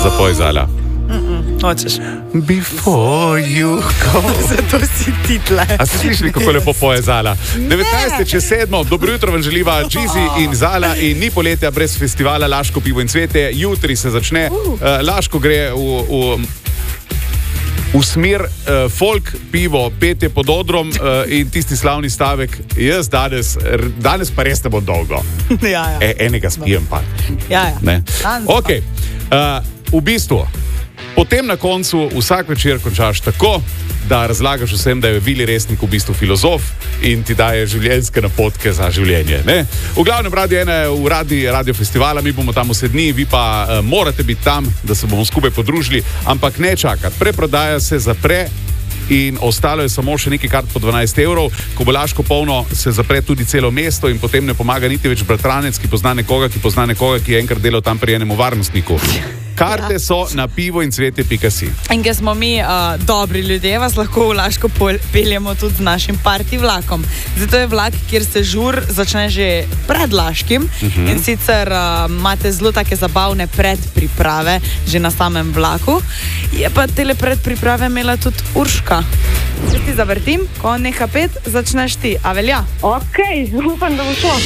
Zapoj, Zala. Hočeš. Before you go. Zato si ti tle. A ste slišali, kako lepo poje Zala? 19.7. Dobro jutro vam želiva Džizi in Zala in ni poletja brez festivala Laško pivo in cvetje. Jutri se začne. Laško gre v smer folk, pivo, petje pod odrom in tisti slavni stavek. Jaz danes pa res ne bom dolgo. Ja. Enega spijem pa. Ja. Ne? Ok. V bistvu, potem na koncu vsak večer končaš tako, da razlagaš vsem, da je Vili Resnik v bistvu filozof in ti daje življenjske napotke za življenje. Ne? V glavnem Radio 1 je uradni radio festivala, mi bomo tam vse dni, vi pa morate biti tam, da se bomo skupaj podružili, ampak ne čakati. Preprodaja se zapre in ostalo je samo še nekaj kart po 12 evrov. Ko bo Laško polno, se zapre tudi celo mesto in potem ne pomaga niti več bratranec, ki pozna nekoga, ki je enkrat delal tam pri enemu varnostniku. Karte so na pivoincvetje.si. In ker smo mi dobri ljudje, vas lahko v Laško peljemo tudi z našim party vlakom. Zato je vlak, kjer se žur začne že pred Laškim in sicer imate zelo take zabavne predpriprave že na samem vlaku. Je pa tele predpriprave imela tudi Urška. Če ti zavrtim, ko neha pet, začneš ti. A velja? Ok, upam, da bo šlo.